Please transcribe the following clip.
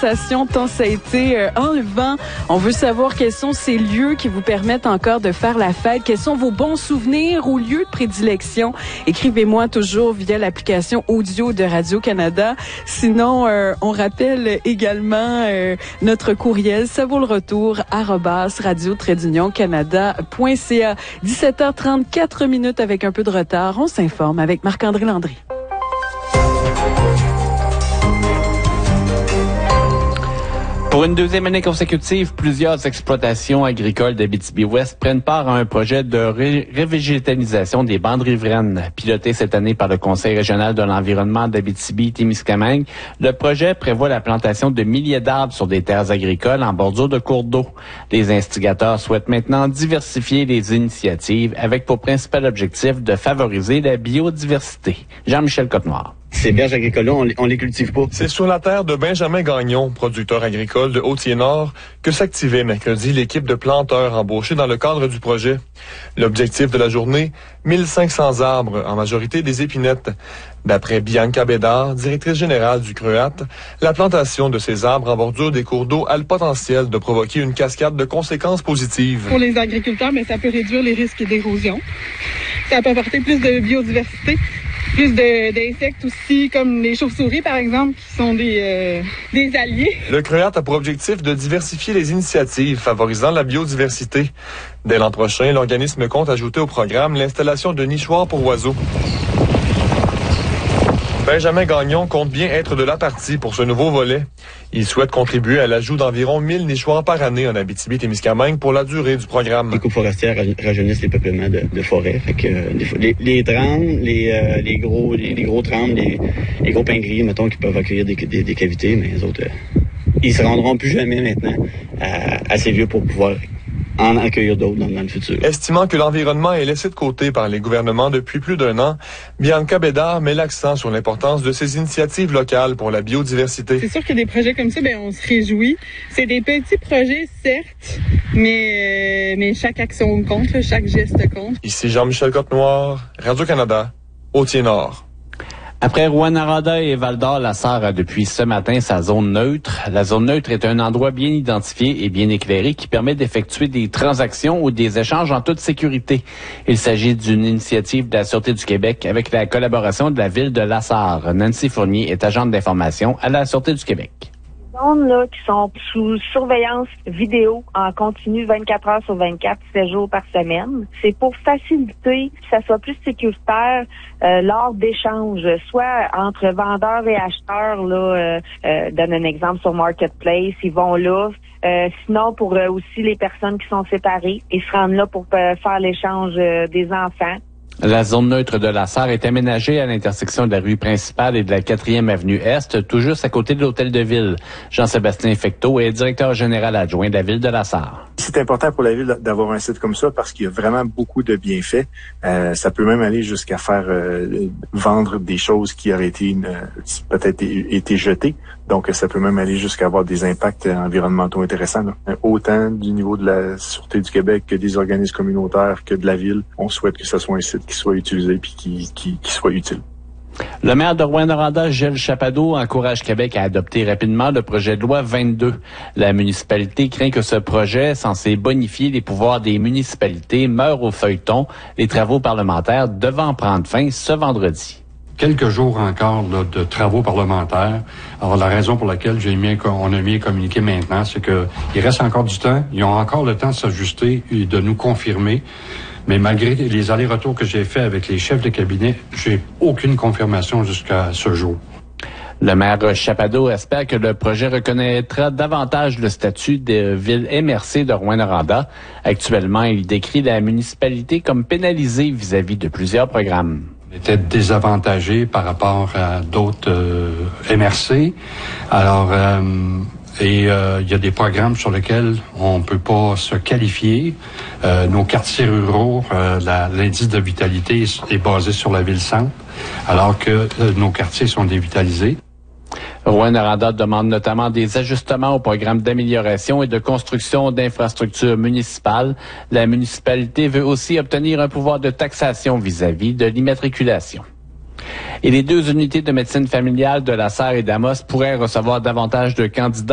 conversation tant ça a été enlevant. On veut savoir quels sont ces lieux qui vous permettent encore de faire la fête. Quels sont vos bons souvenirs ou lieux de prédilection? Écrivez-moi toujours via l'application audio de Radio-Canada. Sinon, on rappelle également notre courriel, ça vaut le retour, @radio-canada.ca. 17h34 minutes avec un peu de retard. On s'informe avec Marc-André Landry. Pour une deuxième année consécutive, plusieurs exploitations agricoles d'Abitibi-Ouest prennent part à un projet de revégétalisation des bandes riveraines. Piloté cette année par le Conseil régional de l'environnement d'Abitibi-Témiscamingue, le projet prévoit la plantation de milliers d'arbres sur des terres agricoles en bordure de cours d'eau. Les instigateurs souhaitent maintenant diversifier les initiatives avec pour principal objectif de favoriser la biodiversité. Jean-Michel Côte-Noire. Ces berges agricoles-là, on les cultive pas. C'est sur la terre de Benjamin Gagnon, producteur agricole de Hautier-Nord, que s'activait mercredi l'équipe de planteurs embauchés dans le cadre du projet. L'objectif de la journée, 1500 arbres, en majorité des épinettes. D'après Bianca Bédard, directrice générale du CREAT, la plantation de ces arbres en bordure des cours d'eau a le potentiel de provoquer une cascade de conséquences positives. Pour les agriculteurs, ça peut réduire les risques d'érosion. Ça peut apporter plus de biodiversité. Plus d'insectes aussi, comme les chauves-souris, par exemple, qui sont des alliés. Le CREAT a pour objectif de diversifier les initiatives favorisant la biodiversité. Dès l'an prochain, l'organisme compte ajouter au programme l'installation de nichoirs pour oiseaux. Benjamin Gagnon compte bien être de la partie pour ce nouveau volet. Il souhaite contribuer à l'ajout d'environ 1000 nichoirs par année en Abitibi-Témiscamingue pour la durée du programme. Les coupes forestières rajeunissent les peuplements de forêts. Fait que les trembles, les gros trembles, les gros pingriers, mettons, qui peuvent accueillir des cavités, mais les autres, ils se rendront plus jamais maintenant assez vieux pour pouvoir en accueillir d'autres dans le futur. Estimant que l'environnement est laissé de côté par les gouvernements depuis plus d'1 an, Bianca Bédard met l'accent sur l'importance de ces initiatives locales pour la biodiversité. C'est sûr que des projets comme ça, on se réjouit. C'est des petits projets, certes, mais chaque action compte, chaque geste compte. Ici Jean-Michel Côte-Noire, Radio-Canada, Hautier-Nord. Après Rouyn-Noranda et Val-d'Or, la SAR a depuis ce matin sa zone neutre. La zone neutre est un endroit bien identifié et bien éclairé qui permet d'effectuer des transactions ou des échanges en toute sécurité. Il s'agit d'une initiative de la Sûreté du Québec avec la collaboration de la ville de La Sarre. Nancy Fournier est agente d'information à la Sûreté du Québec. Zones là qui sont sous surveillance vidéo en continu 24 heures sur 24, 7 jours par semaine. C'est pour faciliter que ça soit plus sécuritaire lors d'échanges, soit entre vendeurs et acheteurs. Donne un exemple sur Marketplace, ils vont là. Sinon, pour aussi les personnes qui sont séparées, ils se rendent là pour faire l'échange des enfants. La zone neutre de La Sarre est aménagée à l'intersection de la rue principale et de la 4e avenue Est, tout juste à côté de l'hôtel de ville. Jean-Sébastien Fecteau est directeur général adjoint de la ville de La Sarre. C'est important pour la ville d'avoir un site comme ça parce qu'il y a vraiment beaucoup de bienfaits. Ça peut même aller jusqu'à faire vendre des choses qui auraient été peut-être été jetées. Donc, ça peut même aller jusqu'à avoir des impacts environnementaux intéressants, là. Autant du niveau de la Sûreté du Québec que des organismes communautaires que de la ville. On souhaite que ce soit un site qui soit utilisé puis qui soit utile. Le maire de Rouyn-Noranda, Gilles Chapado, encourage Québec à adopter rapidement le projet de loi 22. La municipalité craint que ce projet, censé bonifier les pouvoirs des municipalités, meure au feuilleton, les travaux parlementaires devant prendre fin ce vendredi. Quelques jours encore là, de travaux parlementaires. Alors, la raison pour laquelle on a mis communiqué maintenant, c'est que il reste encore du temps. Ils ont encore le temps de s'ajuster et de nous confirmer. Mais malgré les allers-retours que j'ai faits avec les chefs de cabinet, j'ai aucune confirmation jusqu'à ce jour. Le maire Chapado espère que le projet reconnaîtra davantage le statut de ville MRC de Rouyn-Noranda. Actuellement, il décrit la municipalité comme pénalisée vis-à-vis de plusieurs programmes. On était désavantagés par rapport à d'autres MRC. Alors, il y a des programmes sur lesquels on peut pas se qualifier. Nos quartiers ruraux, l'indice de vitalité est basé sur la ville-centre, alors que nos quartiers sont dévitalisés. Rouyn-Noranda demande notamment des ajustements au programme d'amélioration et de construction d'infrastructures municipales. La municipalité veut aussi obtenir un pouvoir de taxation vis-à-vis de l'immatriculation. Et les 2 unités de médecine familiale de La Sarre et d'Amos pourraient recevoir davantage de candidats